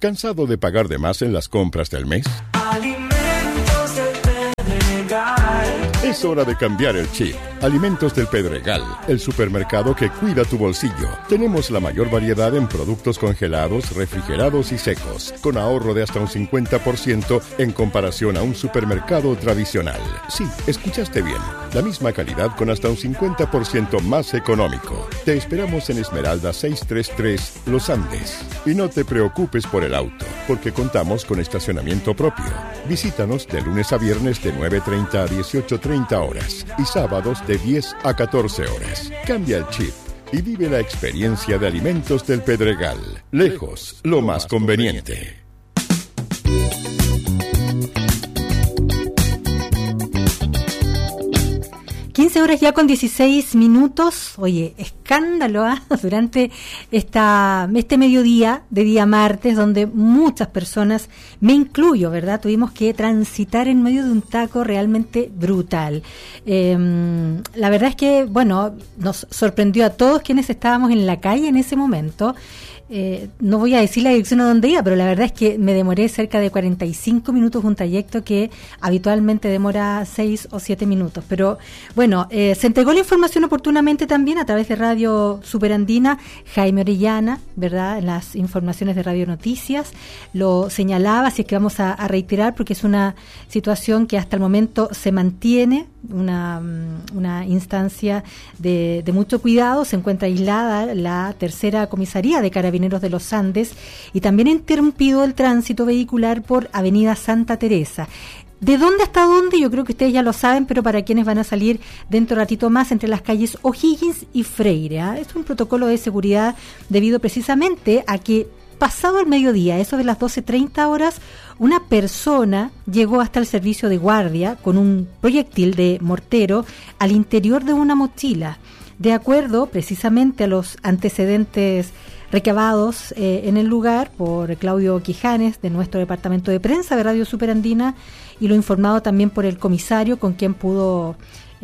¿Cansado de pagar de más en las compras del mes? Alimentos del Pedregal. Es hora de cambiar el chip. Alimentos del Pedregal, el supermercado que cuida tu bolsillo. Tenemos la mayor variedad en productos congelados, refrigerados y secos, con ahorro de hasta un 50% en comparación a un supermercado tradicional. Sí, escuchaste bien. La misma calidad con hasta un 50% más económico. Te esperamos en Esmeralda 633, Los Andes. Y no te preocupes por el auto, porque contamos con estacionamiento propio. Visítanos de lunes a viernes de 9:30 a 18:30 horas y sábados de 10 a 14 horas. Cambia el chip y vive la experiencia de Alimentos del Pedregal. Lejos, lo más conveniente. 15 horas ya con 16 minutos. Oye, escándalo durante este mediodía de día martes, donde muchas personas, me incluyo, ¿verdad?, tuvimos que transitar en medio de un taco realmente brutal. La verdad es que, bueno, nos sorprendió a todos quienes estábamos en la calle en ese momento. No voy a decir la dirección a donde iba, pero la verdad es que me demoré cerca de 45 minutos, un trayecto que habitualmente demora 6 o 7 minutos. Pero bueno, se entregó la información oportunamente también a través de Radio Superandina. Jaime Orellana, ¿verdad?, en las informaciones de Radio Noticias lo señalaba, así es que vamos a reiterar, porque es una situación que hasta el momento se mantiene, una instancia de mucho cuidado. Se encuentra aislada la tercera comisaría de Carabineros de los Andes y también interrumpido el tránsito vehicular por Avenida Santa Teresa. ¿De dónde hasta dónde? Yo creo que ustedes ya lo saben, pero para quienes van a salir dentro de ratito más, entre las calles O'Higgins y Freire, es un protocolo de seguridad debido precisamente a que pasado el mediodía, eso de las 12:30 horas, una persona llegó hasta el servicio de guardia con un proyectil de mortero al interior de una mochila. De acuerdo precisamente a los antecedentes recabados en el lugar por Claudio Quijanes, de nuestro departamento de prensa de Radio Superandina, y lo informado también por el comisario con quien pudo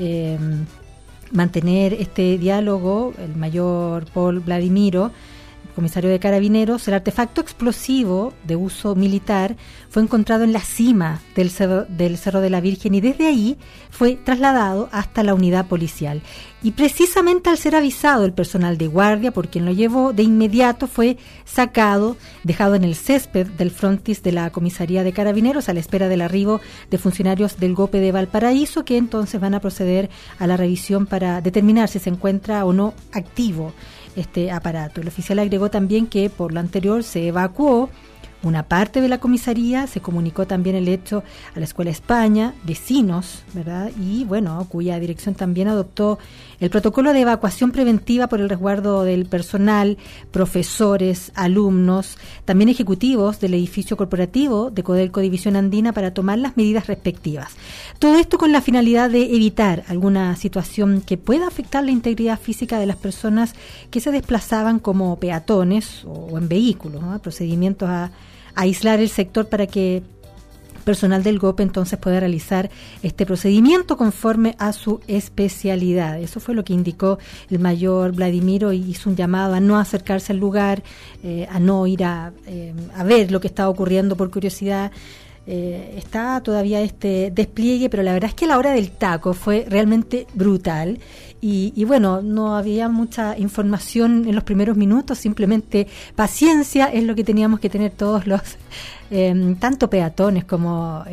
mantener este diálogo, el mayor Paul Vladimiro, comisario de Carabineros. El artefacto explosivo de uso militar fue encontrado en la cima del Cerro de la Virgen y desde ahí fue trasladado hasta la unidad policial. Y precisamente al ser avisado el personal de guardia por quien lo llevó, de inmediato fue sacado, dejado en el césped del frontis de la comisaría de Carabineros a la espera del arribo de funcionarios del GOPE de Valparaíso, que entonces van a proceder a la revisión para determinar si se encuentra o no activo este aparato. El oficial agregó también que por lo anterior se evacuó una parte de la comisaría, se comunicó también el hecho a la Escuela España, vecinos, ¿verdad?, y bueno, cuya dirección también adoptó el protocolo de evacuación preventiva por el resguardo del personal, profesores, alumnos, también ejecutivos del edificio corporativo de Codelco División Andina para tomar las medidas respectivas. Todo esto con la finalidad de evitar alguna situación que pueda afectar la integridad física de las personas que se desplazaban como peatones o en vehículos, ¿no? Procedimientos a aislar el sector para que personal del GOPE entonces pueda realizar este procedimiento conforme a su especialidad. Eso fue lo que indicó el mayor Vladimiro, y hizo un llamado a no acercarse al lugar, a no ir a ver lo que estaba ocurriendo por curiosidad. Está todavía este despliegue, pero la verdad es que la hora del taco fue realmente brutal y bueno, no había mucha información en los primeros minutos, simplemente paciencia es lo que teníamos que tener todos los tanto peatones como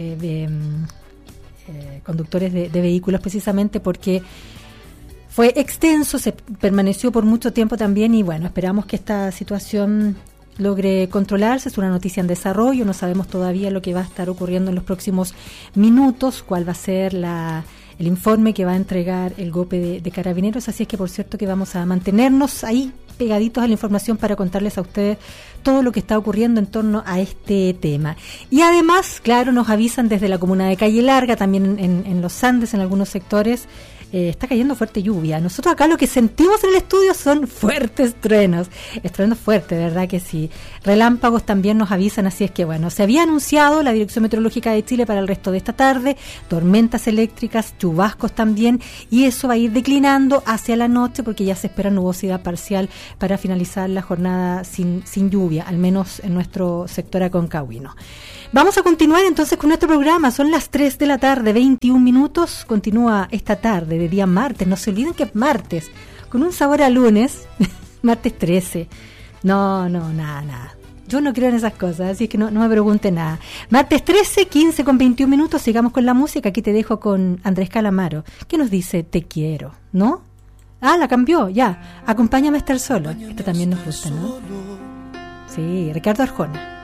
conductores de vehículos, precisamente porque fue extenso, se permaneció por mucho tiempo también y bueno, esperamos que esta situación logre controlarse. Es una noticia en desarrollo, no sabemos todavía lo que va a estar ocurriendo en los próximos minutos, cuál va a ser el informe que va a entregar el GOPE de Carabineros, así es que por cierto que vamos a mantenernos ahí pegaditos a la información para contarles a ustedes todo lo que está ocurriendo en torno a este tema. Y además, claro, nos avisan desde la comuna de Calle Larga, también en los Andes, en algunos sectores, está cayendo fuerte lluvia. Nosotros acá lo que sentimos en el estudio son fuertes truenos fuertes, ¿verdad que sí? Relámpagos también nos avisan, así es que bueno, se había anunciado la Dirección Meteorológica de Chile para el resto de esta tarde, tormentas eléctricas, chubascos también, y eso va a ir declinando hacia la noche porque ya se espera nubosidad parcial para finalizar la jornada sin lluvia, al menos en nuestro sector aconcagüino. Vamos a continuar entonces con nuestro programa. Son las 3 de la tarde, 21 minutos. Continúa esta tarde de día martes. No se olviden que es martes, con un sabor a lunes. Martes 13. No, nada. Yo no creo en esas cosas, así que no me pregunte nada. Martes 13, 15 con 21 minutos. Sigamos con la música. Aquí te dejo con Andrés Calamaro, que nos dice Te quiero, ¿no? Ah, la cambió, ya. Acompáñame a estar solo. Esto también nos gusta, ¿no? Sí, Ricardo Arjona.